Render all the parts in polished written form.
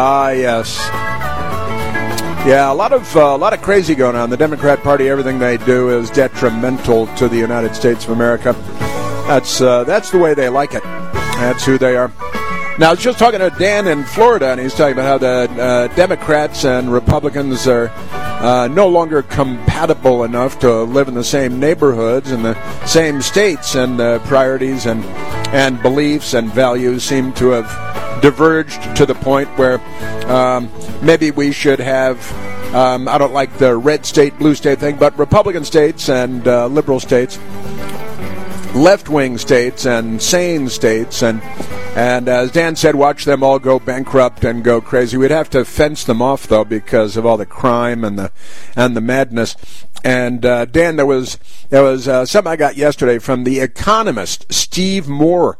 Yes. Yeah, a lot of crazy going on. The Democrat Party, everything they do is detrimental to the United States of America. That's the way they like it. That's who they are. Now, I was just talking to Dan in Florida, and he's talking about how the Democrats and Republicans are no longer compatible enough to live in the same neighborhoods and the same states, and priorities and beliefs and values seem to have diverged to the point where maybe we should have, I don't like the red state, blue state thing, but Republican states and liberal states, left-wing states and sane states, and as Dan said, watch them all go bankrupt and go crazy. We'd have to fence them off, though, because of all the crime and the madness. And Dan, there was something I got yesterday from The Economist, Stephen Moore.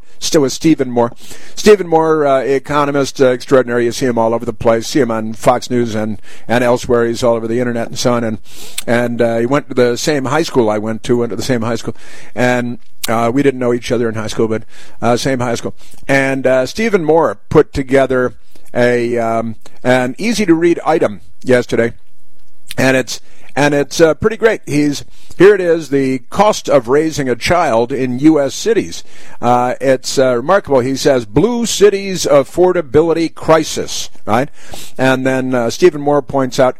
Stephen Moore, economist extraordinary. You see him all over the place. See him on Fox News and elsewhere. He's all over the internet and so on. And he went to the same high school I went to the same high school. And we didn't know each other in high school, but same high school. And Stephen Moore put together an easy-to-read item yesterday, and it's pretty great. Here it is, the cost of raising a child in U.S. cities. It's remarkable. He says, Blue Cities Affordability Crisis, right? And then Stephen Moore points out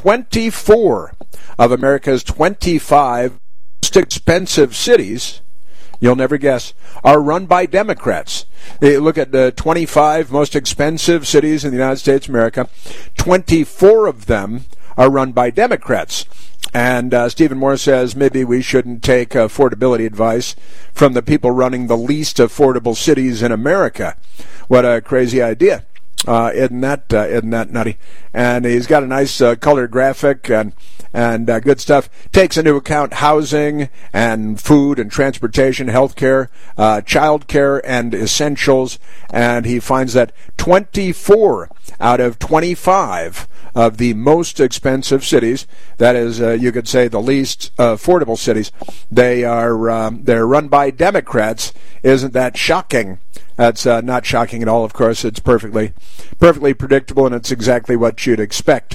24 of America's 25 most expensive cities, you'll never guess, are run by Democrats. They look at the 25 most expensive cities in the United States of America. 24 of them are run by Democrats. And Stephen Moore says maybe we shouldn't take affordability advice from the people running the least affordable cities in America. What a crazy idea. Isn't that nutty? And he's got a nice color graphic and good stuff. Takes into account housing and food and transportation, health care, child care, and essentials. And he finds that 24 out of 25 of the most expensive cities, that is, you could say the least affordable cities, they're run by Democrats. Isn't that shocking? That's not shocking at all, of course. It's perfectly predictable, and it's exactly what you'd expect.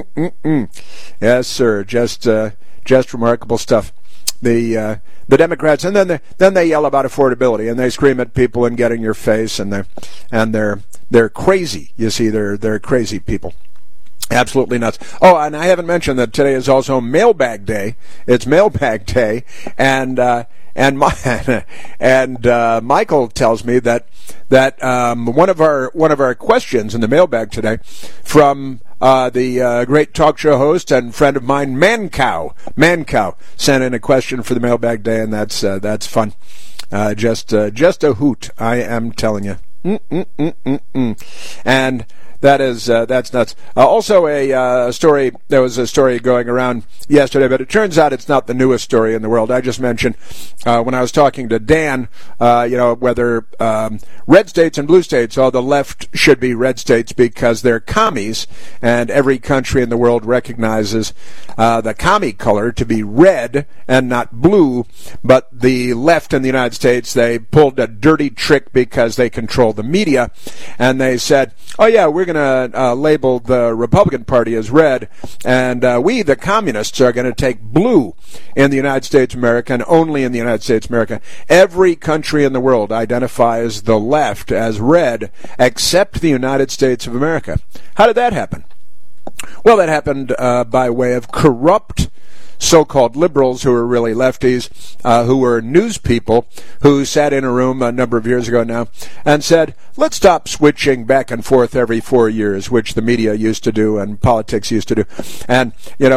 Yes, sir. Just remarkable stuff. The Democrats, and then they yell about affordability, and they scream at people and get in your face, and they're crazy. You see, they're crazy people. Absolutely nuts. Oh, and I haven't mentioned that today is also Mailbag Day. It's Mailbag Day, and Michael tells me that one of our questions in the mailbag today from the great talk show host and friend of mine, Mancow sent in a question for the Mailbag Day, and that's fun. Just a hoot, I am telling you. And that's nuts. Also a story, there was a story going around yesterday, but it turns out it's not the newest story in the world. I just mentioned when I was talking to Dan, whether red states and blue states, the left should be red states because they're commies, and every country in the world recognizes the commie color to be red and not blue, but the left in the United States, they pulled a dirty trick because they control the media, and they said, oh yeah, we're going to label the Republican Party as red, and we, the communists, are going to take blue in the United States of America, and only in the United States of America. Every country in the world identifies the left as red, except the United States of America. How did that happen? Well, that happened by way of corrupt so-called liberals who were really lefties, who were news people, who sat in a room a number of years ago now and said, let's stop switching back and forth every 4 years, which the media used to do and politics used to do. And, in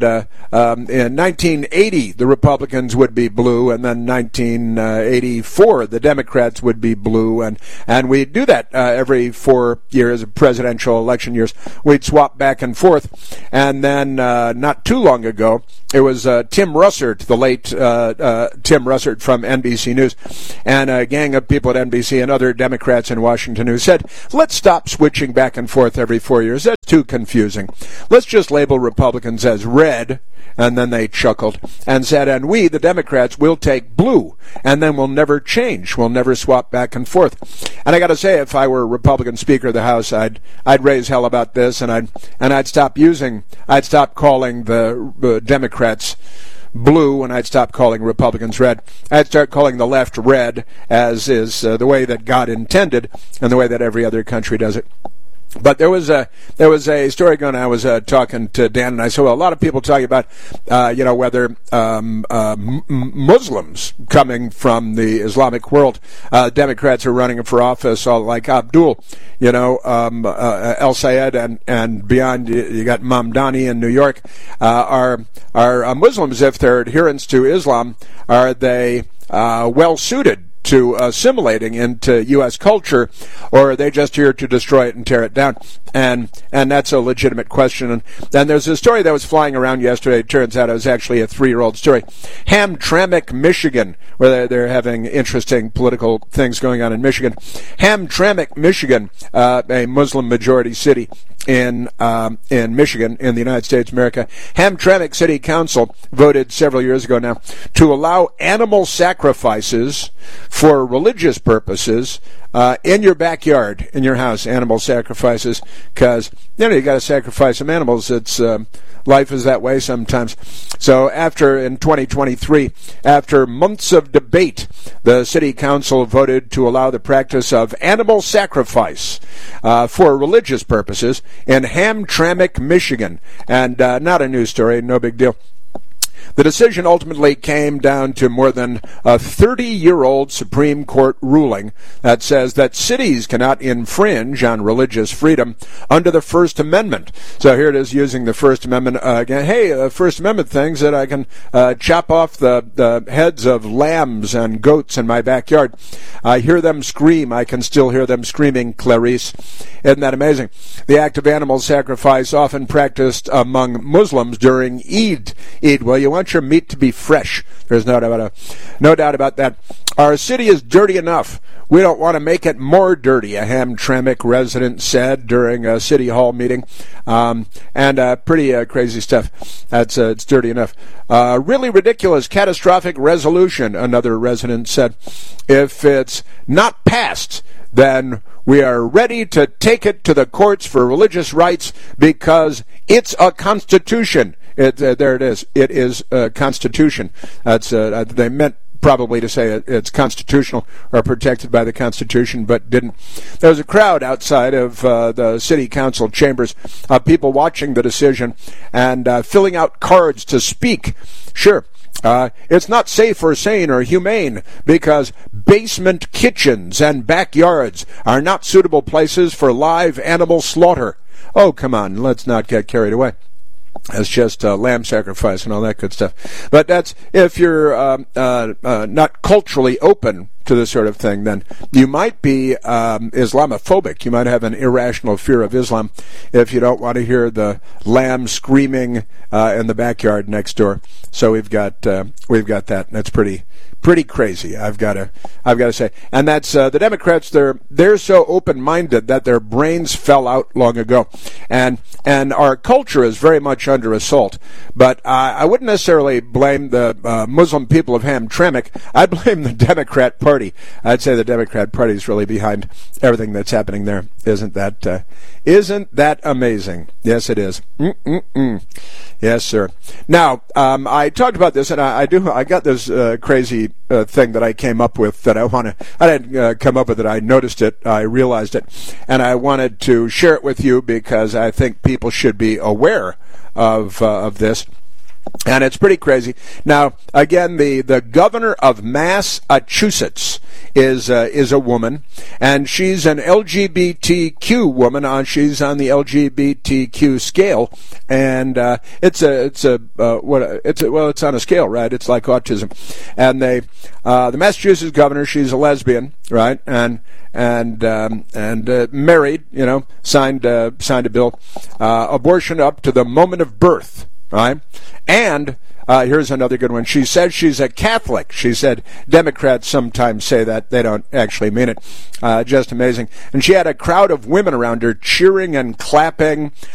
1980, the Republicans would be blue, and then 1984, the Democrats would be blue, and we'd do that every 4 years, presidential election years. We'd swap back and forth. And then not too long ago, it was Tim Russert, the late Tim Russert from NBC News, and a gang of people at NBC and other Democrats in Washington who said, let's stop switching back and forth every 4 years. Let's too confusing. Let's just label Republicans as red. And then they chuckled and said, and we, the Democrats, will take blue, and then we'll never change. We'll never swap back and forth. And I got to say, if I were Republican Speaker of the House, I'd raise hell about this, and I'd stop calling the Democrats blue, and I'd stop calling Republicans red. I'd start calling the left red, as is the way that God intended, and the way that every other country does it. But there was a story going on. I was talking to Dan, and I said, well, a lot of people talking about, whether Muslims coming from the Islamic world, Democrats are running for office, all like Abdul, El Sayed and beyond. You got Mamdani in New York. Are Muslims, if they're adherents to Islam, are they well suited to assimilating into U.S. culture, or are they just here to destroy it and tear it down? And that's a legitimate question. And there's a story that was flying around yesterday. It turns out it was actually a 3-year-old story. Hamtramck, Michigan, where they're having interesting political things going on in Michigan. Hamtramck, Michigan, a Muslim-majority city in Michigan, in the United States of America. Hamtramck City Council voted several years ago now to allow animal sacrifices for religious purposes in your backyard, in your house, animal sacrifices, because you got to sacrifice some animals. It's life is that way sometimes. So in 2023, after months of debate, the city council voted to allow the practice of animal sacrifice for religious purposes in Hamtramck, Michigan. And not a news story, no big deal. The decision ultimately came down to more than a 30-year-old Supreme Court ruling that says that cities cannot infringe on religious freedom under the First Amendment. So here it is using the First Amendment again. Hey, First Amendment things that I can chop off the heads of lambs and goats in my backyard. I hear them scream. I can still hear them screaming, Clarice. Isn't that amazing? The act of animal sacrifice often practiced among Muslims during Eid. Well, you want your meat to be fresh. There's no doubt about that. Our city is dirty enough. We don't want to make it more dirty, a Hamtramck resident said during a city hall meeting. Pretty crazy stuff. It's dirty enough. Really ridiculous, catastrophic resolution, another resident said. If it's not passed, then we are ready to take it to the courts for religious rights because it's a constitution. There it is. It is a constitution. That's they meant probably to say it's constitutional or protected by the Constitution, but didn't. There was a crowd outside of the city council chambers, people watching the decision and filling out cards to speak. Sure. It's not safe or sane or humane because basement kitchens and backyards are not suitable places for live animal slaughter. Oh, come on, let's not get carried away. It's just lamb sacrifice and all that good stuff. But that's if you're not culturally open to this sort of thing, then you might be Islamophobic. You might have an irrational fear of Islam if you don't want to hear the lamb screaming in the backyard next door. So we've got that, and that's pretty crazy. I've got to say, and that's the Democrats. They're so open-minded that their brains fell out long ago, and our culture is very much under assault. But I wouldn't necessarily blame the Muslim people of Hamtramck. I'd blame the Democrat Party. I'd say the Democrat Party is really behind everything that's happening there. Isn't that amazing? Yes, it is. Yes, sir. Now, I talked about this, and I got this crazy thing that I came up with that I didn't come up with it. I noticed it. I realized it, and I wanted to share it with you because I think people should be aware of this. And it's pretty crazy. Now, again, the governor of Massachusetts is a woman, and she's an LGBTQ woman. She's on the LGBTQ scale, and it's on a scale, right? It's like autism. And the Massachusetts governor, she's a lesbian, right? And married, signed a bill, abortion up to the moment of birth. Right? And here's another good one. She says she's a Catholic. She said Democrats sometimes say that. They don't actually mean it. Just amazing. And she had a crowd of women around her cheering and clapping